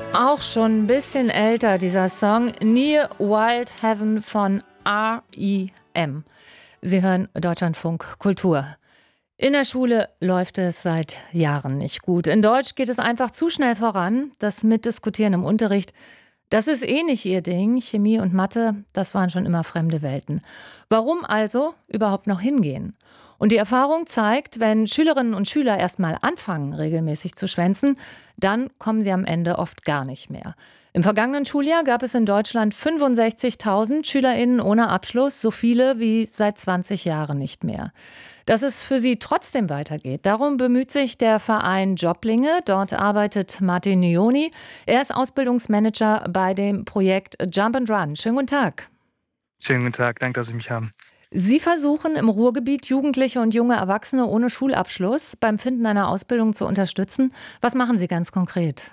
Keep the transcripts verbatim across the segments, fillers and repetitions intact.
Auch schon ein bisschen älter, dieser Song Near Wild Heaven von R E M. Sie hören Deutschlandfunk Kultur. In der Schule läuft es seit Jahren nicht gut. In Deutsch geht es einfach zu schnell voran. Das Mitdiskutieren im Unterricht, das ist eh nicht ihr Ding. Chemie und Mathe, das waren schon immer fremde Welten. Warum also überhaupt noch hingehen? Und die Erfahrung zeigt, wenn Schülerinnen und Schüler erst mal anfangen, regelmäßig zu schwänzen, dann kommen sie am Ende oft gar nicht mehr. Im vergangenen Schuljahr gab es in Deutschland fünfundsechzigtausend SchülerInnen ohne Abschluss, so viele wie seit zwanzig Jahren nicht mehr. Dass es für sie trotzdem weitergeht, darum bemüht sich der Verein Joblinge. Dort arbeitet Martin Nyoni. Er ist Ausbildungsmanager bei dem Projekt Jump and Run. Schönen guten Tag. Schönen guten Tag, danke, dass Sie mich haben. Sie versuchen im Ruhrgebiet Jugendliche und junge Erwachsene ohne Schulabschluss beim Finden einer Ausbildung zu unterstützen. Was machen Sie ganz konkret?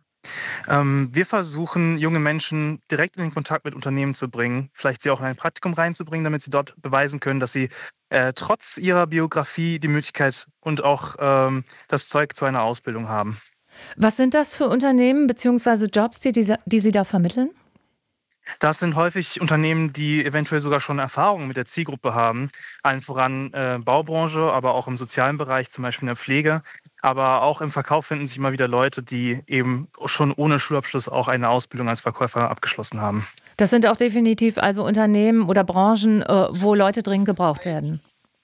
Ähm, wir versuchen, junge Menschen direkt in den Kontakt mit Unternehmen zu bringen, vielleicht sie auch in ein Praktikum reinzubringen, damit sie dort beweisen können, dass sie äh, trotz ihrer Biografie die Möglichkeit und auch ähm, das Zeug zu einer Ausbildung haben. Was sind das für Unternehmen bzw. Jobs, die, die, die Sie da vermitteln? Das sind häufig Unternehmen, die eventuell sogar schon Erfahrungen mit der Zielgruppe haben. Allen voran äh, Baubranche, aber auch im sozialen Bereich, zum Beispiel in der Pflege. Aber auch im Verkauf finden sich immer wieder Leute, die eben schon ohne Schulabschluss auch eine Ausbildung als Verkäufer abgeschlossen haben. Das sind auch definitiv also Unternehmen oder Branchen, äh, wo Leute dringend gebraucht werden.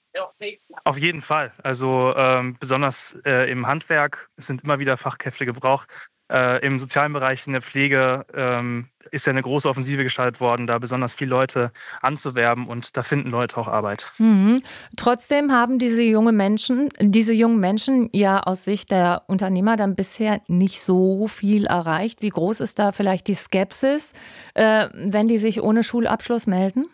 Auf jeden Fall. Also ähm, besonders äh, im Handwerk sind immer wieder Fachkräfte gebraucht. Äh, Im sozialen Bereich, in der Pflege ähm, ist ja eine große Offensive gestartet worden, da besonders viele Leute anzuwerben, und da finden Leute auch Arbeit. Mhm. Trotzdem haben diese junge Menschen, diese jungen Menschen ja aus Sicht der Unternehmer dann bisher nicht so viel erreicht. Wie groß ist da vielleicht die Skepsis, äh, wenn die sich ohne Schulabschluss melden?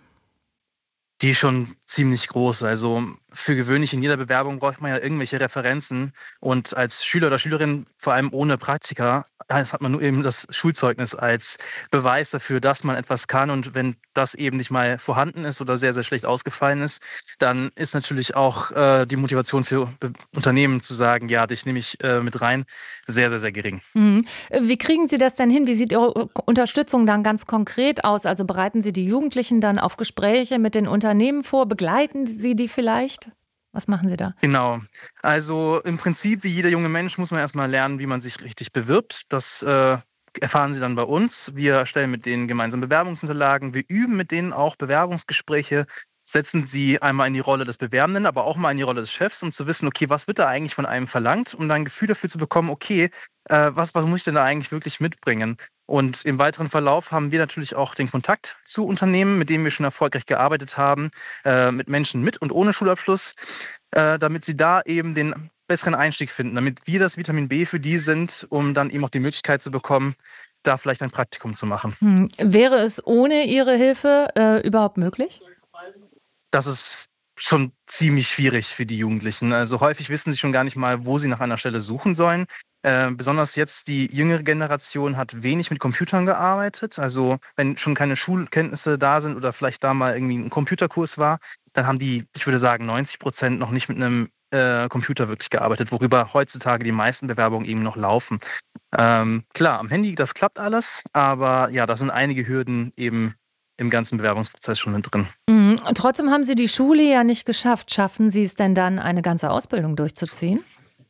Die ist schon ziemlich groß. Also für gewöhnlich in jeder Bewerbung braucht man ja irgendwelche Referenzen. Und als Schüler oder Schülerin, vor allem ohne Praktika, das hat man nur eben das Schulzeugnis als Beweis dafür, dass man etwas kann. Und wenn das eben nicht mal vorhanden ist oder sehr, sehr schlecht ausgefallen ist, dann ist natürlich auch äh, die Motivation für Be- Unternehmen zu sagen, ja, dich nehme ich äh, mit rein, sehr, sehr, sehr gering. Mhm. Wie kriegen Sie das denn hin? Wie sieht Ihre Unterstützung dann ganz konkret aus? Also bereiten Sie die Jugendlichen dann auf Gespräche mit den Unternehmen vor? Begleiten Sie die vielleicht? Was machen Sie da? Genau. Also im Prinzip, wie jeder junge Mensch, muss man erstmal lernen, wie man sich richtig bewirbt. Das äh, erfahren sie dann bei uns. Wir erstellen mit denen gemeinsam Bewerbungsunterlagen. Wir üben mit denen auch Bewerbungsgespräche, setzen sie einmal in die Rolle des Bewerbenden, aber auch mal in die Rolle des Chefs, um zu wissen, okay, was wird da eigentlich von einem verlangt, um dann ein Gefühl dafür zu bekommen, okay, äh, was, was muss ich denn da eigentlich wirklich mitbringen? Und im weiteren Verlauf haben wir natürlich auch den Kontakt zu Unternehmen, mit denen wir schon erfolgreich gearbeitet haben, äh, mit Menschen mit und ohne Schulabschluss, äh, damit sie da eben den besseren Einstieg finden, damit wir das Vitamin B für die sind, um dann eben auch die Möglichkeit zu bekommen, da vielleicht ein Praktikum zu machen. Hm. Wäre es ohne Ihre Hilfe äh, überhaupt möglich? Das ist schon ziemlich schwierig für die Jugendlichen. Also häufig wissen sie schon gar nicht mal, wo sie nach einer Stelle suchen sollen. Äh, besonders jetzt die jüngere Generation hat wenig mit Computern gearbeitet. Also wenn schon keine Schulkenntnisse da sind oder vielleicht da mal irgendwie ein Computerkurs war, dann haben die, ich würde sagen, neunzig Prozent noch nicht mit einem äh, Computer wirklich gearbeitet, worüber heutzutage die meisten Bewerbungen eben noch laufen. Ähm, klar, am Handy, das klappt alles, aber ja, da sind einige Hürden eben im ganzen Bewerbungsprozess schon mit drin. Mhm. Und trotzdem haben Sie die Schule ja nicht geschafft. Schaffen Sie es denn dann, eine ganze Ausbildung durchzuziehen?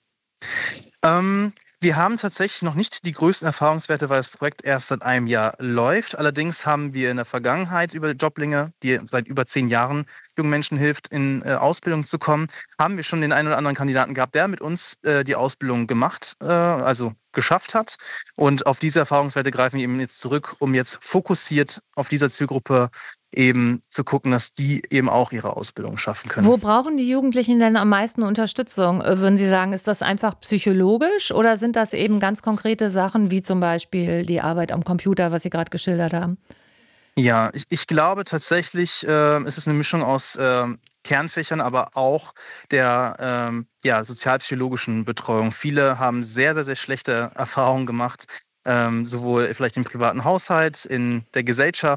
Ähm, wir haben tatsächlich noch nicht die größten Erfahrungswerte, weil das Projekt erst seit einem Jahr läuft. Allerdings haben wir in der Vergangenheit über Joblinge, die seit über zehn Jahren jungen Menschen hilft, in äh, Ausbildung zu kommen, haben wir schon den einen oder anderen Kandidaten gehabt, der mit uns äh, die Ausbildung gemacht, äh, also geschafft hat. Und auf diese Erfahrungswerte greifen wir eben jetzt zurück, um jetzt fokussiert auf dieser Zielgruppe eben zu gucken, dass die eben auch ihre Ausbildung schaffen können. Wo brauchen die Jugendlichen denn am meisten Unterstützung? Äh, Würden Sie sagen, ist das einfach psychologisch oder sind das eben ganz konkrete Sachen, wie zum Beispiel die Arbeit am Computer, was Sie gerade geschildert haben? Ja, ich, ich glaube tatsächlich, ähm, es ist eine Mischung aus ähm, Kernfächern, aber auch der ähm, ja, sozialpsychologischen Betreuung. Viele haben sehr, sehr, sehr schlechte Erfahrungen gemacht, ähm, sowohl vielleicht im privaten Haushalt, in der Gesellschaft.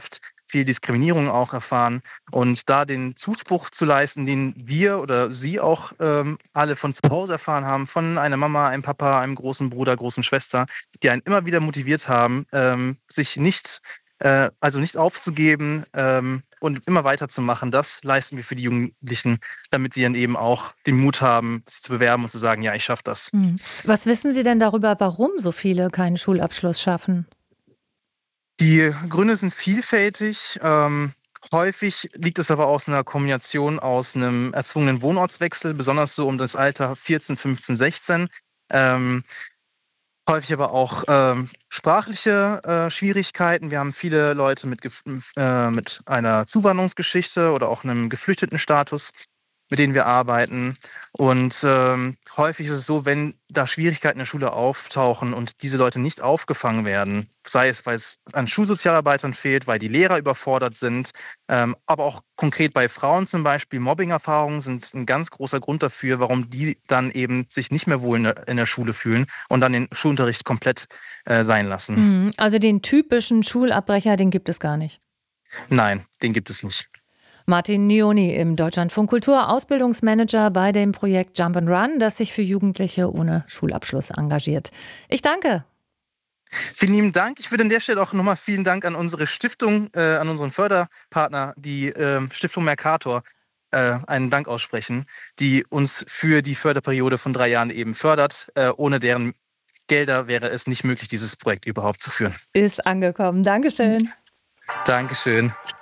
viel Diskriminierung auch erfahren. Und da den Zuspruch zu leisten, den wir oder Sie auch ähm, alle von zu Hause erfahren haben, von einer Mama, einem Papa, einem großen Bruder, großen Schwester, die einen immer wieder motiviert haben, ähm, sich nicht, äh, also nicht aufzugeben ähm, und immer weiterzumachen. Das leisten wir für die Jugendlichen, damit sie dann eben auch den Mut haben, sich zu bewerben und zu sagen, ja, ich schaffe das. Hm. Was wissen Sie denn darüber, warum so viele keinen Schulabschluss schaffen? Die Gründe sind vielfältig. Ähm, häufig liegt es aber aus einer Kombination aus einem erzwungenen Wohnortswechsel, besonders so um das Alter vierzehn, fünfzehn, sechzehn. Ähm, häufig aber auch ähm, sprachliche äh, Schwierigkeiten. Wir haben viele Leute mit, gef- äh, mit einer Zuwanderungsgeschichte oder auch einem Geflüchtetenstatus, mit denen wir arbeiten. Und ähm, häufig ist es so, wenn da Schwierigkeiten in der Schule auftauchen und diese Leute nicht aufgefangen werden, sei es, weil es an Schulsozialarbeitern fehlt, weil die Lehrer überfordert sind, ähm, aber auch konkret bei Frauen zum Beispiel, Mobbing-Erfahrungen sind ein ganz großer Grund dafür, warum die dann eben sich nicht mehr wohl in der, in der Schule fühlen und dann den Schulunterricht komplett äh, sein lassen. Hm. Also den typischen Schulabbrecher, den gibt es gar nicht. Nein, den gibt es nicht. Martin Nioni im Deutschlandfunk Kultur, Ausbildungsmanager bei dem Projekt Jump and Run, das sich für Jugendliche ohne Schulabschluss engagiert. Ich danke. Vielen lieben Dank. Ich würde an der Stelle auch nochmal vielen Dank an unsere Stiftung, äh, an unseren Förderpartner, die äh, Stiftung Mercator, äh, einen Dank aussprechen, die uns für die Förderperiode von drei Jahren eben fördert. Äh, ohne deren Gelder wäre es nicht möglich, dieses Projekt überhaupt zu führen. Ist angekommen. Dankeschön. Dankeschön.